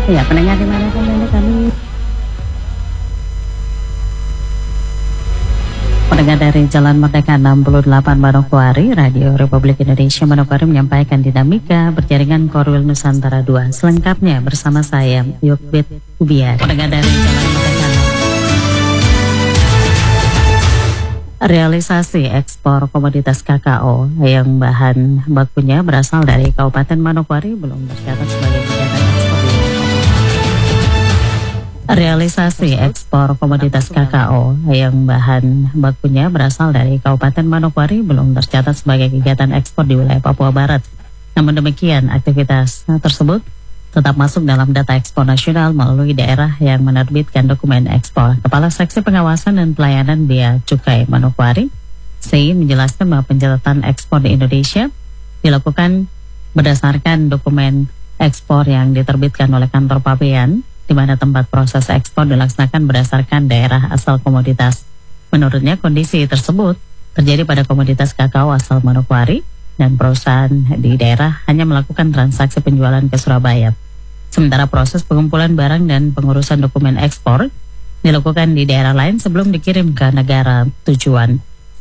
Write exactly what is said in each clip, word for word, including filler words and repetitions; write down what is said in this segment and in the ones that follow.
Ya, pendengar dimanapun Anda kami pendengar dari Jalan Merdeka enam puluh delapan Manokwari, Radio Republik Indonesia Manokwari menyampaikan dinamika berjaringan Korwil Nusantara dua. Selengkapnya bersama saya, Yokbit Ubiar. Pendengar dari Jalan Merdeka. Realisasi ekspor komoditas kakao yang bahan bakunya berasal dari Kabupaten Manokwari belum tercatat sebagai kegiatan ekspor. Realisasi ekspor komoditas kakao yang bahan bakunya berasal dari Kabupaten Manokwari belum tercatat sebagai kegiatan ekspor di wilayah Papua Barat. Namun demikian, aktivitas tersebut tetap masuk dalam data ekspor nasional melalui daerah yang menerbitkan dokumen ekspor. Kepala Seksi Pengawasan dan Pelayanan Bea Cukai Manokwari, Sei, menjelaskan bahwa pencatatan ekspor di Indonesia dilakukan berdasarkan dokumen ekspor yang diterbitkan oleh kantor pabean, di mana tempat proses ekspor dilaksanakan berdasarkan daerah asal komoditas. Menurutnya, kondisi tersebut terjadi pada komoditas kakao asal Manokwari dan perusahaan di daerah hanya melakukan transaksi penjualan ke Surabaya. Sementara proses pengumpulan barang dan pengurusan dokumen ekspor dilakukan di daerah lain sebelum dikirim ke negara tujuan.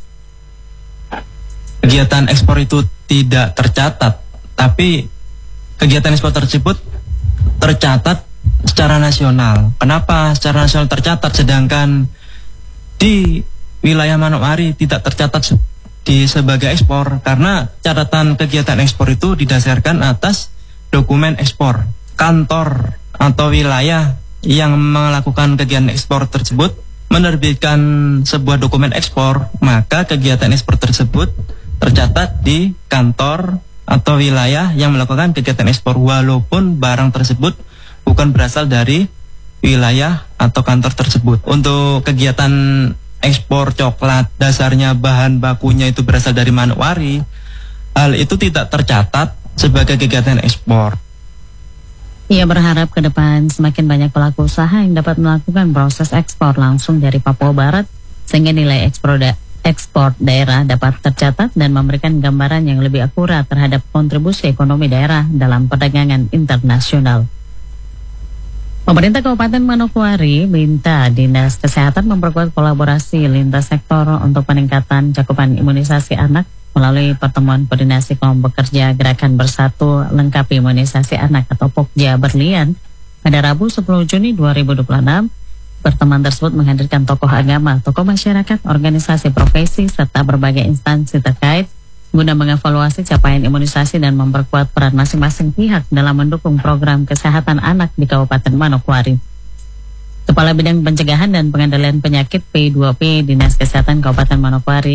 Kegiatan ekspor itu tidak tercatat, tapi kegiatan ekspor tersebut tercatat secara nasional. Kenapa secara nasional tercatat sedangkan di wilayah Manokwari tidak tercatat di sebagai ekspor? Karena catatan kegiatan ekspor itu didasarkan atas dokumen ekspor. Kantor atau wilayah yang melakukan kegiatan ekspor tersebut menerbitkan sebuah dokumen ekspor, maka kegiatan ekspor tersebut tercatat di kantor atau wilayah yang melakukan kegiatan ekspor, walaupun barang tersebut bukan berasal dari wilayah atau kantor tersebut. Untuk kegiatan ekspor coklat, dasarnya bahan bakunya itu berasal dari Manokwari, hal itu tidak tercatat sebagai kegiatan ekspor. Ia berharap ke depan semakin banyak pelaku usaha yang dapat melakukan proses ekspor langsung dari Papua Barat, sehingga nilai ekspor, da ekspor daerah dapat tercatat dan memberikan gambaran yang lebih akurat terhadap kontribusi ekonomi daerah dalam perdagangan internasional. Pemerintah Kabupaten Manokwari minta Dinas Kesehatan memperkuat kolaborasi lintas sektor untuk peningkatan cakupan imunisasi anak melalui pertemuan koordinasi kelompok kerja Gerakan Bersatu Lengkapi Imunisasi Anak atau Pokja Berlian pada Rabu sepuluh Juni dua ribu dua puluh enam. Pertemuan tersebut menghadirkan tokoh agama, tokoh masyarakat, organisasi profesi, serta berbagai instansi terkait guna mengevaluasi capaian imunisasi dan memperkuat peran masing-masing pihak dalam mendukung program kesehatan anak di Kabupaten Manokwari. Kepala Bidang Pencegahan dan Pengendalian Penyakit P dua P Dinas Kesehatan Kabupaten Manokwari,